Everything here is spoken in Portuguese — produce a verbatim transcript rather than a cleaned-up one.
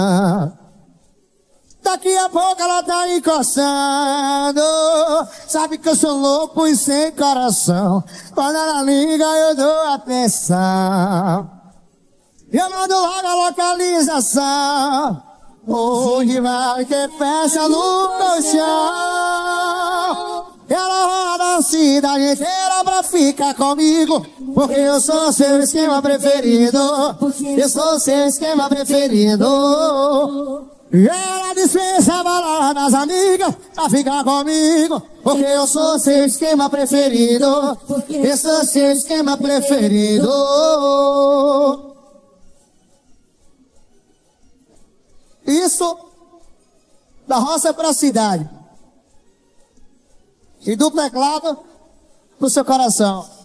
Daqui a pouco ela tá encostando. Sabe que eu sou louco e sem coração. Quando ela liga eu dou atenção. Eu mando logo a localização. Onde vai ter festa no colchão. Ela roda a cidade inteira pra ficar comigo, porque eu sou seu esquema preferido. Eu sou seu esquema preferido. E ela dispensa a balada das amigas pra ficar comigo, porque eu sou seu esquema preferido. Eu sou seu esquema preferido. Isso da roça pra cidade. E do teclado pro seu coração.